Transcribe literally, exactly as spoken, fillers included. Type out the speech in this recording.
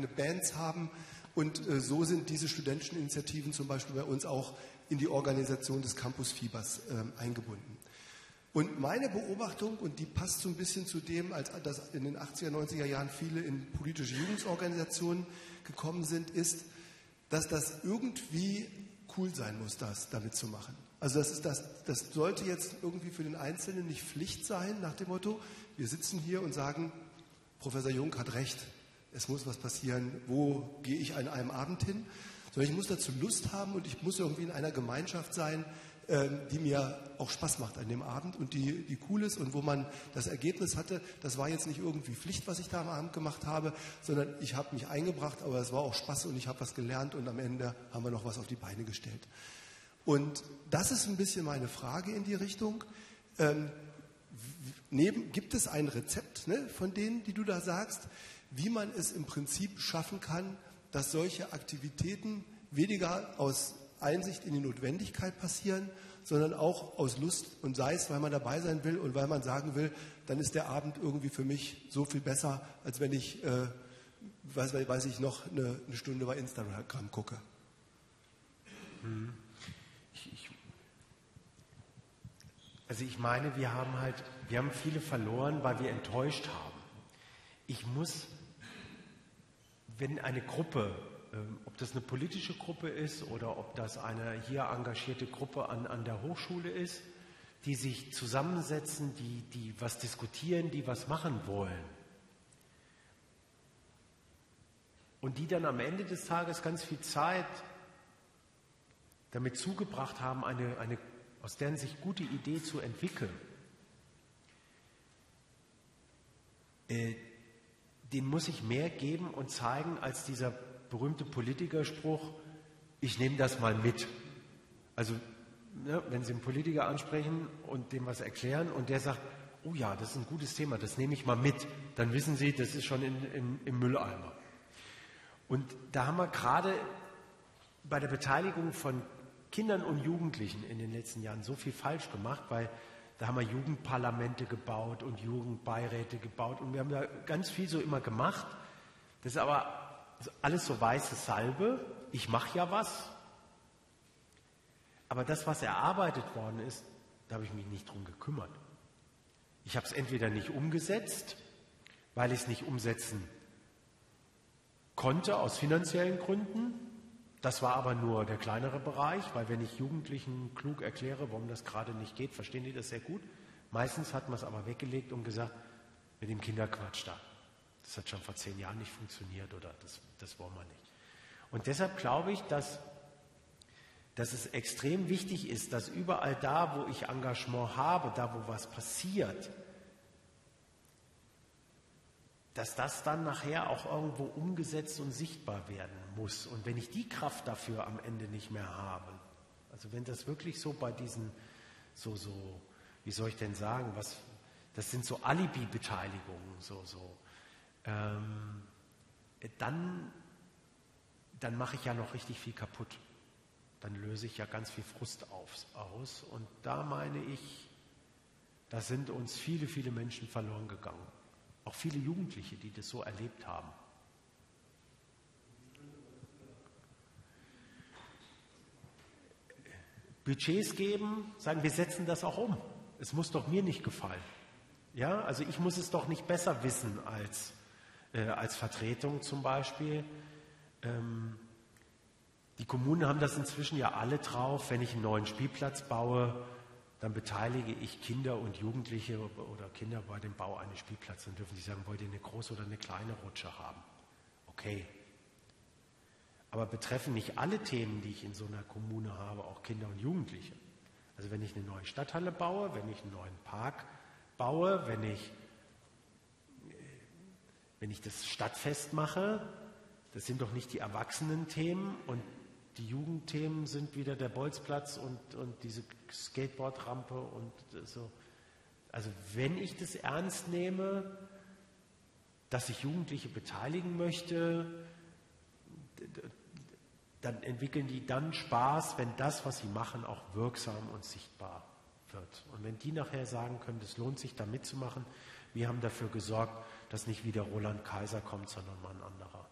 eigene Bands haben. Und äh, so sind diese studentischen Initiativen zum Beispiel bei uns auch in die Organisation des Campus-Fiebers äh, eingebunden. Und meine Beobachtung, und die passt so ein bisschen zu dem, als dass in den achtziger, neunziger Jahren viele in politische Jugendorganisationen gekommen sind, ist, dass das irgendwie cool sein muss, das damit zu machen. Also das, ist das, das sollte jetzt irgendwie für den Einzelnen nicht Pflicht sein, nach dem Motto, wir sitzen hier und sagen, Professor Jung hat recht, es muss was passieren, wo gehe ich an einem Abend hin? Sondern ich muss dazu Lust haben und ich muss irgendwie in einer Gemeinschaft sein, die mir auch Spaß macht an dem Abend und die, die cool ist und wo man das Ergebnis hatte, das war jetzt nicht irgendwie Pflicht, was ich da am Abend gemacht habe, sondern ich habe mich eingebracht, aber es war auch Spaß und ich habe was gelernt und am Ende haben wir noch was auf die Beine gestellt. Und das ist ein bisschen meine Frage in die Richtung. Ähm, neben, gibt es ein Rezept, ne, von denen, die du da sagst, wie man es im Prinzip schaffen kann, dass solche Aktivitäten weniger aus Einsicht in die Notwendigkeit passieren, sondern auch aus Lust und sei es, weil man dabei sein will und weil man sagen will, dann ist der Abend irgendwie für mich so viel besser, als wenn ich, äh, weiß, weiß ich noch, eine, eine Stunde bei Instagram gucke. Hm. Ich, ich, also ich meine, wir haben halt, wir haben viele verloren, weil wir enttäuscht haben. Ich muss, wenn eine Gruppe, ob das eine politische Gruppe ist oder ob das eine hier engagierte Gruppe an, an der Hochschule ist, die sich zusammensetzen, die, die was diskutieren, die was machen wollen. Und die dann am Ende des Tages ganz viel Zeit damit zugebracht haben, eine, eine aus deren Sicht gute Idee zu entwickeln. Äh, den muss ich mehr geben und zeigen als dieser berühmte Politikerspruch, ich nehme das mal mit. Also, ne, wenn Sie einen Politiker ansprechen und dem was erklären und der sagt, oh ja, das ist ein gutes Thema, das nehme ich mal mit, dann wissen Sie, das ist schon in, in, im Mülleimer. Und da haben wir gerade bei der Beteiligung von Kindern und Jugendlichen in den letzten Jahren so viel falsch gemacht, weil da haben wir Jugendparlamente gebaut und Jugendbeiräte gebaut und wir haben da ganz viel so immer gemacht. Das ist aber alles so weiße Salbe, ich mache ja was, aber das, was erarbeitet worden ist, da habe ich mich nicht drum gekümmert. Ich habe es entweder nicht umgesetzt, weil ich es nicht umsetzen konnte aus finanziellen Gründen, das war aber nur der kleinere Bereich, weil wenn ich Jugendlichen klug erkläre, warum das gerade nicht geht, verstehen die das sehr gut. Meistens hat man es aber weggelegt und gesagt, mit dem Kinderquatsch da. Das hat schon vor zehn Jahren nicht funktioniert oder das, das wollen wir nicht. Und deshalb glaube ich, dass, dass es extrem wichtig ist, dass überall da, wo ich Engagement habe, da, wo was passiert, dass das dann nachher auch irgendwo umgesetzt und sichtbar werden muss. Und wenn ich die Kraft dafür am Ende nicht mehr habe, also wenn das wirklich so bei diesen, so, so, wie soll ich denn sagen, was, das sind so Alibi-Beteiligungen, so, so, Ähm, dann, dann mache ich ja noch richtig viel kaputt. Dann löse ich ja ganz viel Frust auf, aus. Und da meine ich, da sind uns viele, viele Menschen verloren gegangen. Auch viele Jugendliche, die das so erlebt haben. Budgets geben, sagen, wir setzen das auch um. Es muss doch mir nicht gefallen. Ja, also ich muss es doch nicht besser wissen als Äh, als Vertretung zum Beispiel. Ähm, die Kommunen haben das inzwischen ja alle drauf. Wenn ich einen neuen Spielplatz baue, dann beteilige ich Kinder und Jugendliche oder Kinder bei dem Bau eines Spielplatzes. Dann dürfen sie sagen, wollt ihr eine große oder eine kleine Rutsche haben? Okay. Aber betreffen nicht alle Themen, die ich in so einer Kommune habe, auch Kinder und Jugendliche? Also wenn ich eine neue Stadthalle baue, wenn ich einen neuen Park baue, wenn ich Wenn ich das Stadtfest mache, das sind doch nicht die Erwachsenen-Themen und die Jugendthemen sind wieder der Bolzplatz und, und diese Skateboardrampe und so. Also wenn ich das ernst nehme, dass ich Jugendliche beteiligen möchte, dann entwickeln die dann Spaß, wenn das, was sie machen, auch wirksam und sichtbar wird. Und wenn die nachher sagen können, das lohnt sich, da mitzumachen, wir haben dafür gesorgt, dass nicht wieder Roland Kaiser kommt, sondern mal ein anderer.